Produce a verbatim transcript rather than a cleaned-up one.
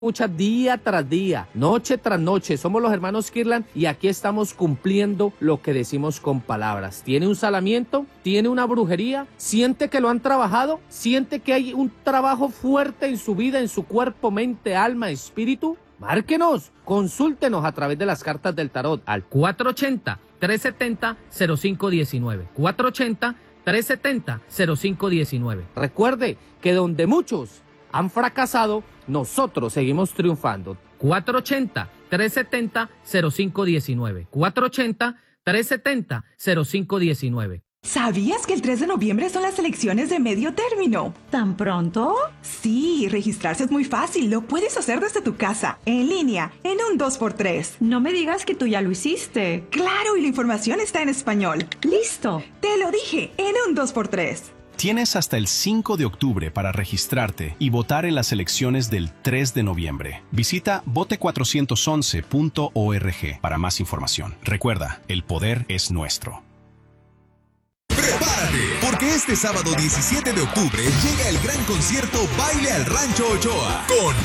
escucha día tras día, noche tras noche. Somos los hermanos Kirlan y aquí estamos cumpliendo lo que decimos con palabras. ¿Tiene un salamiento? ¿Tiene una brujería? ¿Siente que lo han trabajado? ¿Siente que hay un trabajo fuerte en su vida, en su cuerpo, mente, alma, espíritu? Márquenos, consúltenos a través de las cartas del tarot al cuatro ochenta, tres setenta, cero cinco diecinueve. cuatro ochenta, tres setenta, cero cinco diecinueve. Recuerde que donde muchos han fracasado, nosotros seguimos triunfando. cuatro ochenta, tres setenta, cero cinco diecinueve. cuatro ochenta, tres setenta, cero cinco diecinueve. ¿Sabías que el tres de noviembre son las elecciones de medio término? ¿Tan pronto? Sí, registrarse es muy fácil. Lo puedes hacer desde tu casa, en línea, en un dos por tres. No me digas que tú ya lo hiciste. Claro, y la información está en español. ¡Listo! Te lo dije, en un dos por tres. Tienes hasta el cinco de octubre para registrarte y votar en las elecciones del tres de noviembre. Visita vote cuatrocientos once punto org para más información. Recuerda, el poder es nuestro. Prepárate, porque este sábado diecisiete de octubre llega el gran concierto Baile al Rancho Ochoa con